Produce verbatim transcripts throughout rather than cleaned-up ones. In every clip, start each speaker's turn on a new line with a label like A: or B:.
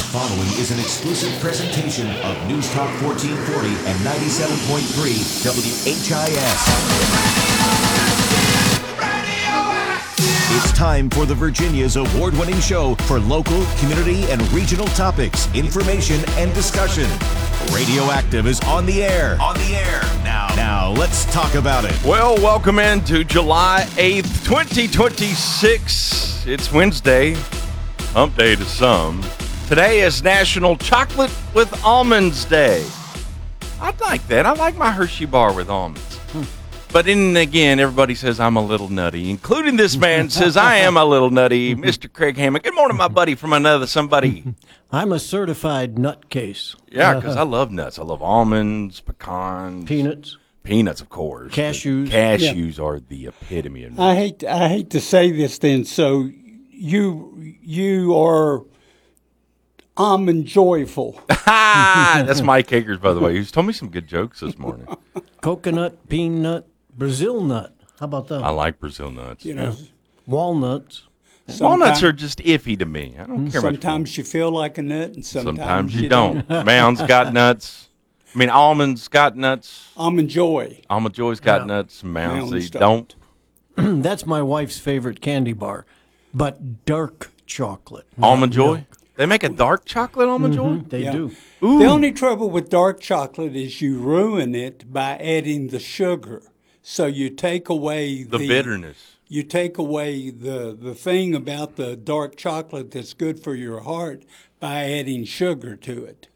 A: following is an exclusive presentation of News Talk fourteen forty and ninety-seven point three W H I S. It's time for the Virginia's award-winning show for local, community, and regional topics, information, and discussion. Radioactive is on the air. On the air. Now, now let's talk about it.
B: Well, welcome into July eighth, twenty twenty-six. It's Wednesday. Hump day to some. Today is National Chocolate with Almonds Day. I like that. I like my Hershey bar with almonds. Hmm. But then again, everybody says I'm a little nutty, including this man says I am a little nutty, Mister Craig Hammond. Good morning, my buddy from another somebody.
C: I'm a certified nutcase.
B: Yeah, because I love nuts. I love almonds, pecans.
C: Peanuts.
B: Peanuts, of course.
C: Cashews.
B: Cashews yeah. are the epitome of nuts.
D: I hate, I hate to say this then, so you, you are almond joyful.
B: That's Mike Akers, by the way. He's told me some good jokes this morning.
C: Coconut, peanut, Brazil nut. How about that?
B: I like Brazil nuts.
D: You know,
C: yeah. Walnuts.
B: Walnuts are just iffy to me. I don't care much.
D: Sometimes you feel like a nut, and sometimes,
B: sometimes you,
D: you
B: don't. Mound's got nuts. I mean, almonds got nuts.
D: Almond Joy.
B: Almond Joy's got
C: yeah.
B: nuts. Mounds,
D: Mounds
B: don't.
D: don't.
C: That's my wife's favorite candy bar, but dark chocolate.
B: Almond Joy?
C: Milk.
B: They make a dark chocolate Almond
C: Mm-hmm,
B: Joy?
C: they
D: yeah.
C: do.
B: Ooh.
D: The only trouble with dark chocolate is you ruin it by adding the sugar. So you take away
B: the,
D: the
B: bitterness.
D: You take away the, the thing about the dark chocolate that's good for your heart by adding sugar to it.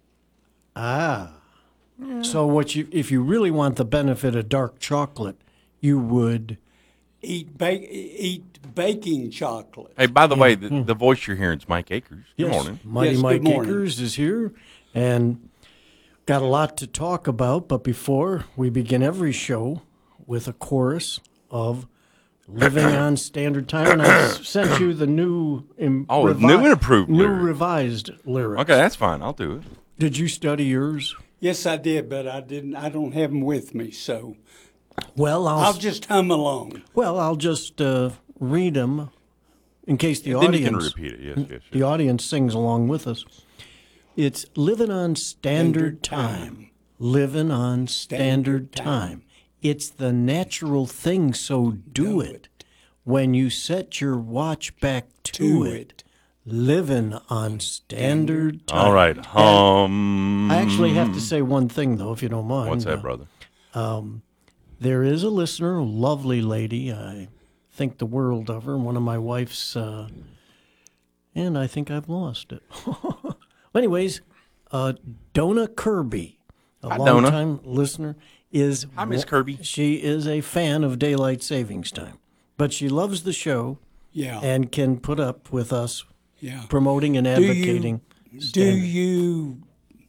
C: Ah. Yeah. So what you if you really want the benefit of dark chocolate, you would
D: eat ba- eat baking chocolate.
B: Hey, by the way, the, the voice you're hearing is Mike Akers. Good
C: yes,
B: morning.
C: Mighty
D: yes,
C: Mike
D: good morning.
C: Akers is here, and got a lot to talk about. But before we begin every show with a chorus of Living on Standard Time, and I sent you the new im-
B: Oh,
C: revi-
B: new and improved
C: new
B: lyrics.
C: revised lyrics.
B: Okay, that's fine. I'll do it.
C: Did you study yours?
D: Yes, I did, but I didn't. I don't have them with me, so
C: Well, I'll,
D: I'll just hum along.
C: well, I'll just uh, read them in case the
B: Then you
C: audience
B: can repeat it. Yes, yes, yes.
C: the audience sings along with us. It's living on standard
D: Standard
C: time.
D: time.
C: Living on standard
D: Standard time.
C: time. It's the natural thing, so do,
D: Do
C: it.
D: it.
C: When you set your watch back to,
D: To
C: it.
D: it.
C: Living on standard time.
B: All right. Hum.
C: I actually have to say one thing, though, if you don't mind.
B: What's that,
C: Uh,
B: brother?
C: There is a listener, a lovely lady. I think the world of her. One of my wife's, uh, and I think I've lost it. Well, anyways, uh, Donna Kirby, a
B: Hi, Donna.
C: long-time listener, is.
B: Hi, Miss Kirby.
C: She is a fan of daylight savings time, but she loves the show
D: Yeah,
C: and can put up with us
D: yeah.
C: promoting and
D: Do you-
C: advocating.
D: Do
C: standard.
D: you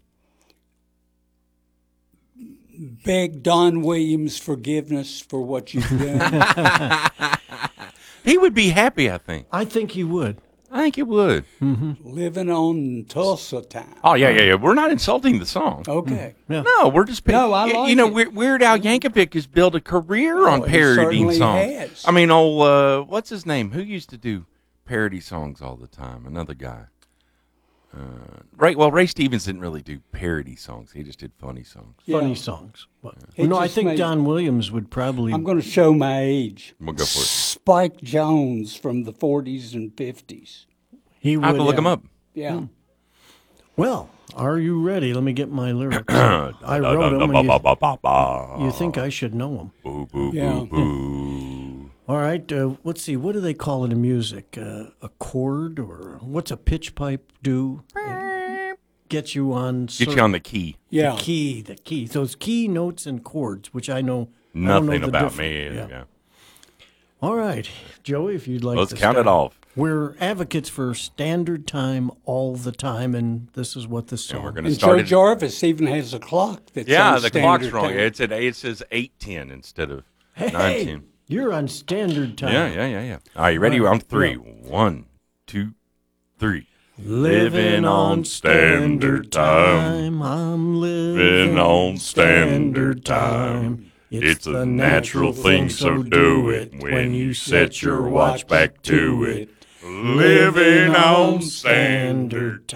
D: beg Don Williams forgiveness for what you've done?
B: He would be happy, I think.
C: I think he would.
B: I think he would.
D: Living on Tulsa time.
B: Oh, yeah, yeah, yeah. We're not insulting the song.
D: Okay.
C: Yeah.
B: No, we're just.
D: No, I
B: you,
D: like
B: you know,
D: it.
B: Weird, Weird Al Yankovic has built a career on
D: Oh, he
B: parodying
D: certainly
B: songs.
D: has.
B: I mean, old uh, what's his name? Who used to do parody songs all the time? Another guy. Uh, right. Well, Ray Stevens didn't really do parody songs. He just did funny songs.
C: Funny
D: Yeah.
C: songs. But,
D: He
C: no, I
D: just
C: think
D: made-
C: Don Williams would probably.
D: I'm going to show my age.
B: We'll go for it.
D: Spike Jones from the forties and fifties.
C: he
B: I have
C: would.
B: to look him up.
D: Yeah.
C: Well, are you ready? Let me get my lyrics. I wrote them. And you, you think I should know them?
B: Boo, boo,
D: Yeah.
B: boo, boo.
C: All right. Uh, let's see. What do they call it in music? Uh, a chord, or what's a pitch pipe do? It gets you on.
B: Get you on the key.
D: Yeah.
C: the key. The key. So it's key, notes, and chords, which I know. I don't know
B: Nothing
C: the
B: about
C: difference.
B: me.
C: Yeah.
B: Yeah.
C: All right, Joey, if you'd like
B: Let's
C: to
B: count
C: start.
B: it off.
C: We're advocates for standard time all the time, and this is what this song.
B: And we're going to
D: And
B: start
D: Joe
B: it.
D: Jarvis even has a clock that's
B: Yeah,
D: on
B: the clock's
D: standard
B: wrong.
D: time.
B: It's at it says eight ten instead of
C: Hey,
B: nine ten.
C: you're on standard time.
B: Yeah, yeah, yeah, yeah. All right, you ready?
C: Right.
B: On three.
C: Yeah.
B: One, two, three.
C: Living on standard time, I'm living on standard time. It's a natural thing, so do it when you set your watch back to it. Living on standard